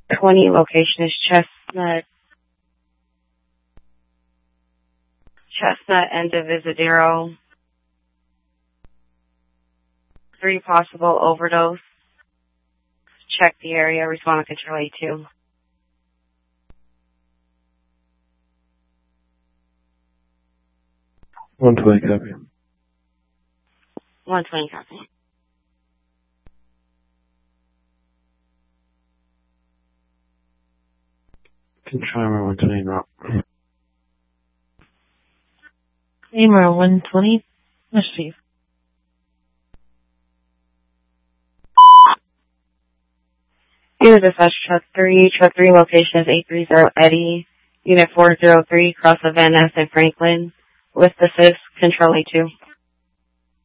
20 location is Chestnut and Divisadero. 3 possible overdose. Check the area. Respond to Control 82. 120 copy. 120 copy. Controller 120 rock. Claimer 120, receive. Unit dispatch truck 3. Truck 3 location is 830 Eddie. Unit 403 cross of Van Ness and Franklin. With assist, Control 82.